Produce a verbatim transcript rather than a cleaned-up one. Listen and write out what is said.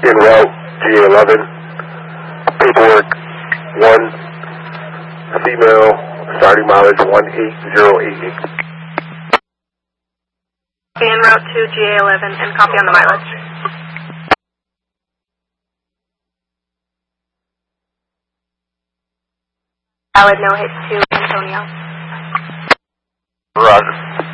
En route, G A eleven. Paperwork, one. Female, starting mileage one eight zero eight eight. En route to G A eleven and copy on the mileage. Valid no hit to Antonio. Roger.